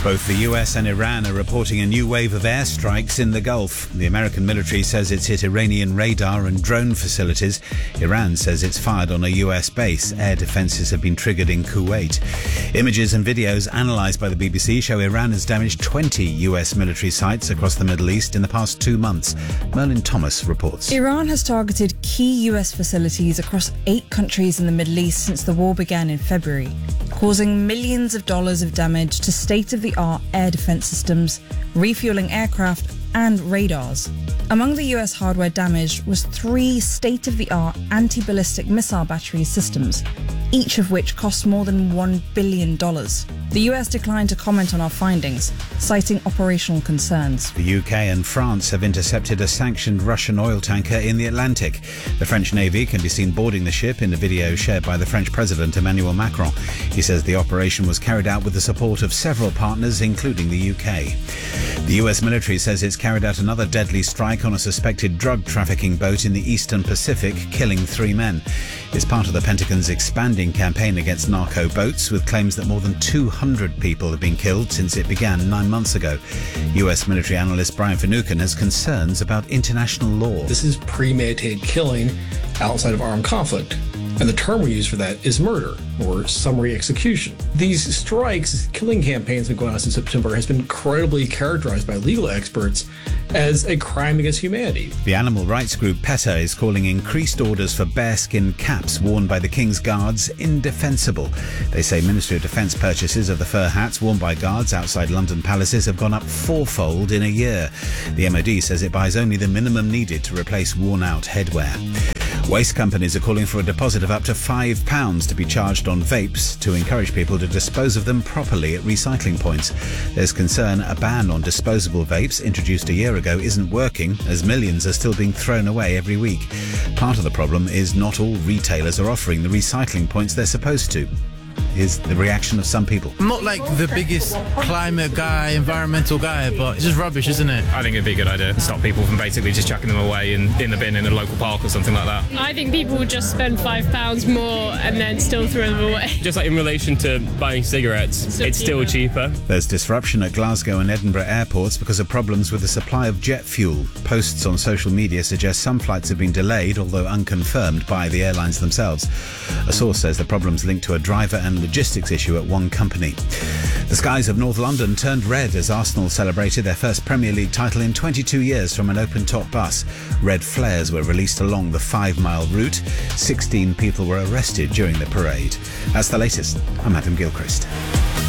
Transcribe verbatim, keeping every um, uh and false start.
Both the U S and Iran are reporting a new wave of airstrikes in the Gulf. The American military says it's hit Iranian radar and drone facilities. Iran says it's fired on a U S base. Air defences have been triggered in Kuwait. Images and videos analysed by the B B C show Iran has damaged twenty U S military sites across the Middle East in the past two months. Merlin Thomas reports. Iran has targeted key U S facilities across eight countries in the Middle East since the war began in February, causing millions of dollars of damage to state-of-the-art air defence systems, refuelling aircraft and radars. Among the U S hardware damaged was three state-of-the-art anti-ballistic missile battery systems, each of which cost more than one billion dollars. The U S declined to comment on our findings, citing operational concerns. The U K and France have intercepted a sanctioned Russian oil tanker in the Atlantic. The French Navy can be seen boarding the ship in a video shared by the French President Emmanuel Macron. He says the operation was carried out with the support of several partners, including the U K. The U S military says it's carried out another deadly strike on a suspected drug trafficking boat in the Eastern Pacific, killing three men. It's part of the Pentagon's expanding campaign against narco boats, with claims that more than two hundred people have been killed since it began nine months ago. U S military analyst Brian Finucane has concerns about international law. This is premeditated killing outside of armed conflict. And the term we use for that is murder, or summary execution. These strikes, killing campaigns that have gone on since September, has been credibly characterized by legal experts as a crime against humanity. The animal rights group PETA is calling increased orders for bearskin caps worn by the King's Guards indefensible. They say Ministry of Defence purchases of the fur hats worn by guards outside London palaces have gone up fourfold in a year. The M O D says it buys only the minimum needed to replace worn-out headwear. Waste companies are calling for a deposit of up to five pounds to be charged on vapes to encourage people to dispose of them properly at recycling points. There's concern a ban on disposable vapes introduced a year ago isn't working, as millions are still being thrown away every week. Part of the problem is not all retailers are offering the recycling points they're supposed to. Is the reaction of some people. I'm not like the biggest climate guy, environmental guy, but it's just rubbish, isn't it? I think it'd be a good idea to stop people from basically just chucking them away in, in the bin in a local park or something like that. I think people would just spend five pounds more and then still throw them away. Just like in relation to buying cigarettes, it's, it's still cheaper. There's disruption at Glasgow and Edinburgh airports because of problems with the supply of jet fuel. Posts on social media suggest some flights have been delayed, although unconfirmed by the airlines themselves. A source says the problem's linked to a driver and logistics issue at one company. The skies of North London turned red as Arsenal celebrated their first Premier League title in twenty-two years from an open-top bus. Red flares were released along the five-mile route. sixteen people were arrested during the parade. That's the latest. I'm Adam Gilchrist.